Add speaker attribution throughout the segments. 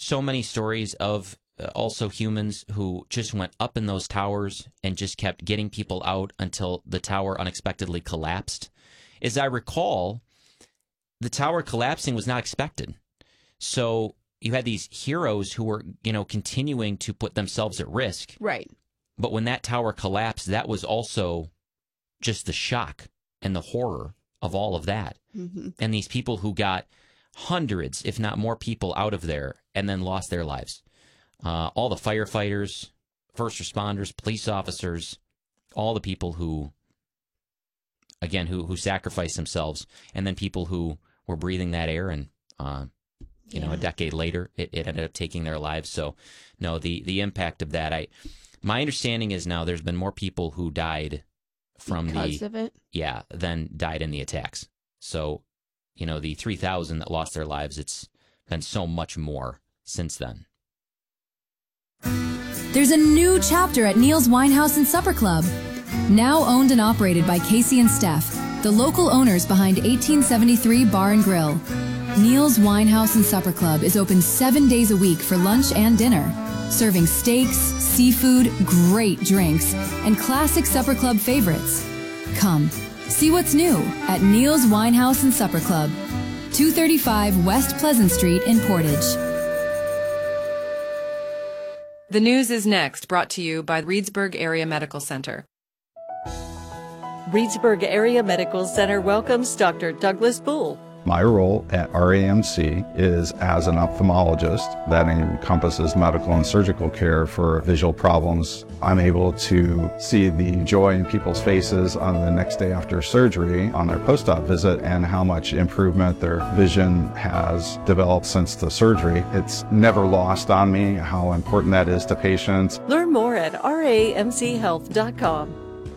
Speaker 1: so many stories of also humans who just went up in those towers and just kept getting people out until the tower unexpectedly collapsed. As I recall, the tower collapsing was not expected. So you had these heroes who were, continuing to put themselves at risk.
Speaker 2: Right.
Speaker 1: But when that tower collapsed, that was also just the shock and the horror of all of that.
Speaker 2: Mm-hmm.
Speaker 1: And these people who got hundreds, if not more people out of there and then lost their lives. All the firefighters, first responders, police officers, all the people who, again, who sacrificed themselves, and then people who were breathing that air, and a decade later, it ended up taking their lives. So, no, the impact of that, my understanding is now there's been more people who died from
Speaker 2: because of it,
Speaker 1: than died in the attacks. So, the 3,000 that lost their lives, it's been so much more since then.
Speaker 3: There's a new chapter at Neil's Winehouse and Supper Club. Now owned and operated by Casey and Steph, the local owners behind 1873 Bar and Grill. Neil's Winehouse and Supper Club is open 7 days a week for lunch and dinner, serving steaks, seafood, great drinks, and classic Supper Club favorites. Come, see what's new at Neil's Winehouse and Supper Club, 235 West Pleasant Street in Portage.
Speaker 4: The news is next, brought to you by Reedsburg Area Medical Center.
Speaker 5: Reedsburg Area Medical Center welcomes Dr. Douglas Bull.
Speaker 6: My role at RAMC is as an ophthalmologist. That encompasses medical and surgical care for visual problems. I'm able to see the joy in people's faces on the next day after surgery on their post-op visit and how much improvement their vision has developed since the surgery. It's never lost on me how important that is to patients.
Speaker 5: Learn more at ramchealth.com.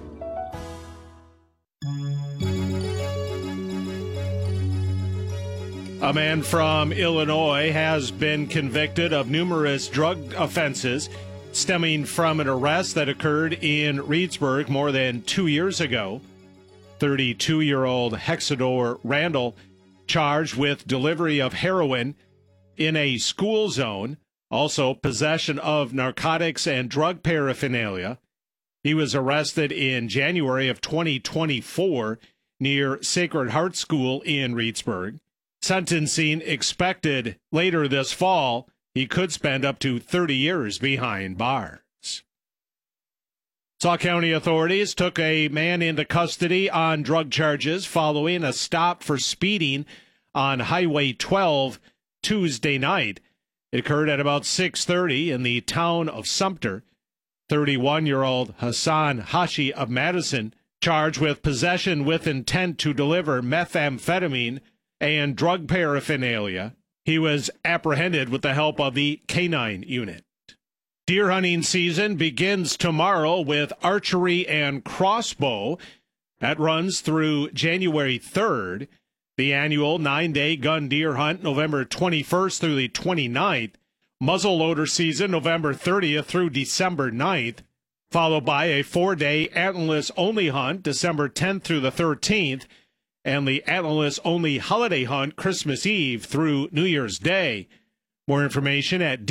Speaker 7: A man from Illinois has been convicted of numerous drug offenses stemming from an arrest that occurred in Reedsburg more than 2 years ago. 32-year-old Hexador Randall charged with delivery of heroin in a school zone, also possession of narcotics and drug paraphernalia. He was arrested in January of 2024 near Sacred Heart School in Reedsburg. Sentencing expected later this fall. He could spend up to 30 years behind bars. Sauk County authorities took a man into custody on drug charges following a stop for speeding on Highway 12 Tuesday night. It occurred at about 6:30 in the town of Sumter. 31-year-old Hassan Hashi of Madison charged with possession with intent to deliver methamphetamine and drug paraphernalia. He was apprehended with the help of the K-9 unit. Deer hunting season begins tomorrow with archery and crossbow. That runs through January 3rd. The annual 9-day gun deer hunt, November 21st through the 29th. Muzzleloader season, November 30th through December 9th. Followed by a 4-day antlerless-only hunt, December 10th through the 13th. And the antlerless-only holiday hunt Christmas Eve through New Year's Day. More information at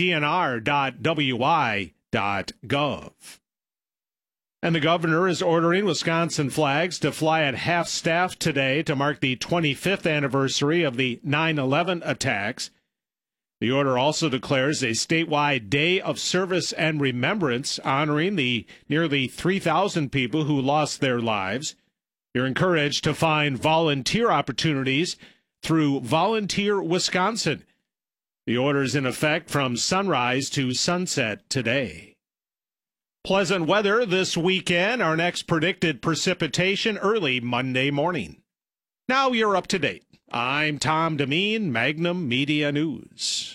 Speaker 7: dnr.wi.gov. And the governor is ordering Wisconsin flags to fly at half-staff today to mark the 25th anniversary of the 9/11 attacks. The order also declares a statewide day of service and remembrance, honoring the nearly 3,000 people who lost their lives. You're encouraged to find volunteer opportunities through Volunteer Wisconsin. The order is in effect from sunrise to sunset today. Pleasant weather this weekend. Our next predicted precipitation early Monday morning. Now you're up to date. I'm Tom Demeen, Magnum Media News.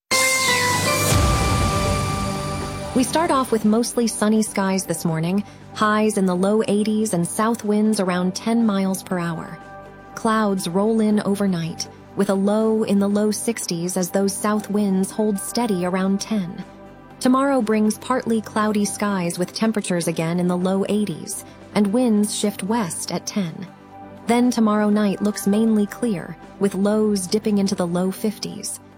Speaker 8: We start off with mostly sunny skies this morning, highs in the low 80s and south winds around 10 miles per hour. Clouds roll in overnight, with a low in the low 60s as those south winds hold steady around 10. Tomorrow brings partly cloudy skies with temperatures again in the low 80s, and winds shift west at 10. Then tomorrow night looks mainly clear, with lows dipping into the low 50s.